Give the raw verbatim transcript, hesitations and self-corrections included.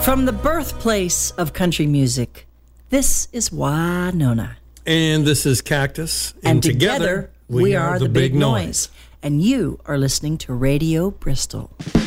From the birthplace of country music, this is Winona. And this is Cactus. And, and together, together, we, we are, are the, the Big, Big Noise. Noise. And you are listening to Radio Bristol.